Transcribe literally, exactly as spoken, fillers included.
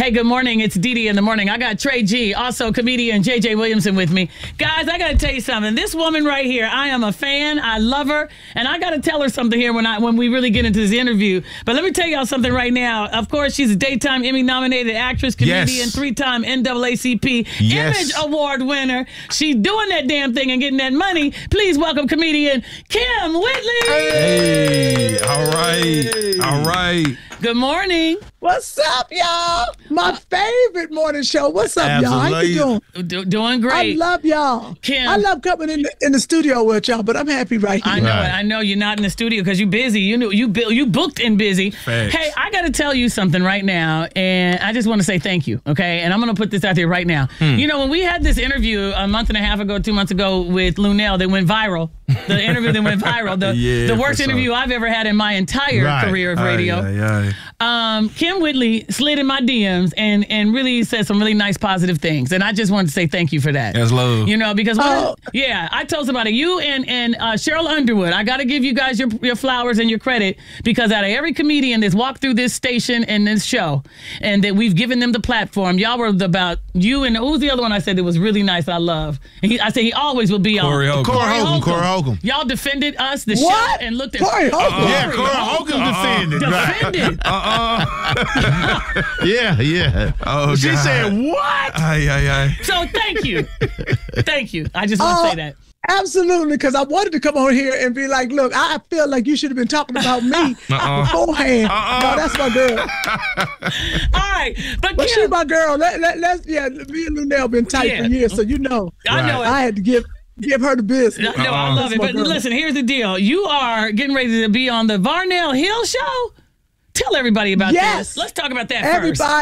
Hey, good morning. It's Dee Dee in the morning. I got Trey G, also comedian J J Williamson with me. Guys, I got to tell you something. This woman right here, I am a fan. I love her. And I got to tell her something here when I when we really get into this interview. But let me tell y'all something right now. Of course, she's a daytime Emmy-nominated actress, comedian, yes. three-time N double A C P yes. Image Award winner. She's doing that damn thing and getting that money. Please welcome comedian Kym Whitley. Hey, all right, all right. Good morning. What's up, y'all? My favorite morning show. What's up, Absolutely. y'all? How you doing? Do, doing great. I love y'all. Kym. I love coming in the, in the studio with y'all, but I'm happy right here. I know Right. it. I know you're not in the studio because you're busy. You know you bu- you booked and busy. Facts. Hey, I got to tell you something right now, and I just want to say thank you. Okay, and I'm going to put this out there right now. Hmm. You know, when we had this interview a month and a half ago, two months ago with Lunel that went viral, the interview that went viral, the Yeah, the for worst sure. interview I've ever had in my entire Right. career of Aye, radio. aye, aye. Um, Kym Whitley slid in my D Ms and and really said some really nice positive things, and I just wanted to say thank you for that. That's love. You know, because one of- Oh. yeah, I told somebody, you and and uh, Cheryl Underwood, I got to give you guys your your flowers and your credit, because out of every comedian that's walked through this station and this show, and that we've given them the platform, y'all were the, about you and who's the other one I said that was really nice. I love. And he, I said he always will be on. Corey Holcomb. Corey Holcomb. Corey Holcomb. Y'all defended us, the What? show, and looked at Corey Holcomb? Corey Yeah, Corey Holcomb defended. Right. defended. Yeah, yeah. Oh, She God. said, what? Aye, aye, aye. So thank you, thank you. I just want to Oh, say that. Absolutely, because I wanted to come on here and be like, look, I feel like you should have been talking about me Uh-uh. beforehand. Uh-uh. No, that's my girl. All right, but, But she Kym, my girl. Let, let, let's, yeah, me and Lunel been tight Yeah. for years, so you know. I know it. I had to give give her the business. No, I love it. That's my But girl. listen, here's the deal. You are getting ready to be on the Varnell Hill show. Tell everybody about Yes. this. Let's talk about that first. Everybody.